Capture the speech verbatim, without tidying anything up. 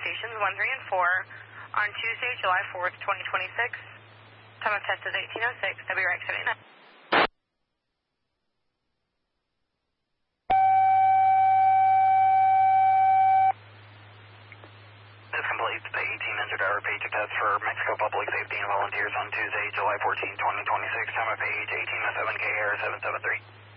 stations one, three, and four on Tuesday, July fourth, twenty twenty-six. Time of test is eighteen oh six, W R X seventy-nine. This completes the eighteen hundred hour page test for Mexico Public Safety and Volunteers on Tuesday, July fourteenth, twenty twenty-six. Time of page eighteen oh seven K R seven seven three.